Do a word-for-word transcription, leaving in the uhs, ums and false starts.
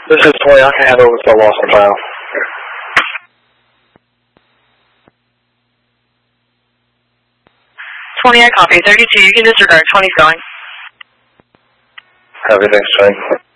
This is twenty. I can have it with the lost and found. twenty, I copy. thirty-two, you can disregard. twenty's going. Everything's fine.